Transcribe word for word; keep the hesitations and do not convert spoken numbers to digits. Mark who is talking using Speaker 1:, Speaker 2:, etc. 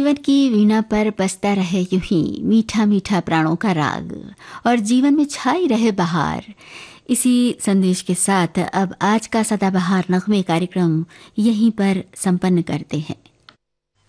Speaker 1: जीवन की वीणा पर बजता रहे यूं ही मीठा मीठा प्राणों का राग, और जीवन में छाई रहे बहार। इसी संदेश के साथ अब आज का सदाबहार नगमे कार्यक्रम यहीं पर संपन्न करते हैं।